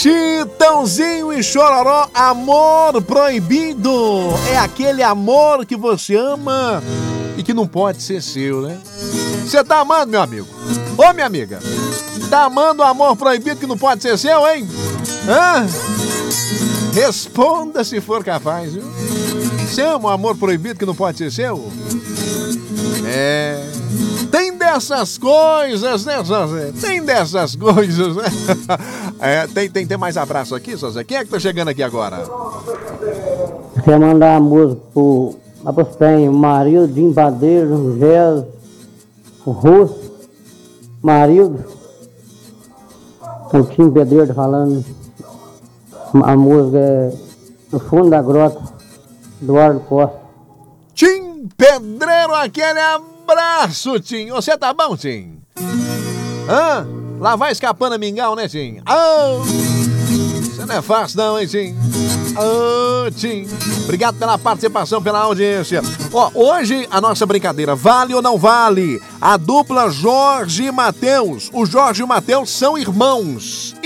Chitãozinho e Chororó, amor proibido. É aquele amor que você ama e que não pode ser seu, né? Você tá amando, meu amigo? Ô, minha amiga, tá amando o amor proibido que não pode ser seu, hein? Hã? Responda se for capaz, viu? Você ama o amor proibido que não pode ser seu? Tem dessas coisas, né, José? Tem dessas coisas, né? Tem mais abraço aqui, José? Quem é que tá chegando aqui agora? Quer mandar a música pro Apostém, Marildo, Jim Badeiro, Gés, o Russo, Marildo, o Tim Pedreiro falando. A música é No Fundo da Grota, Eduardo Costa. Tim Pedreiro, aquele abraço, Tim. Você tá bom, Tim? Hã? Lá vai escapando a mingau, né, Tim? Isso não é fácil não, hein, Tim? Tim. Obrigado pela participação, pela audiência. Hoje a nossa brincadeira vale ou não vale? A dupla Jorge e Mateus. O Jorge e o Mateus são irmãos.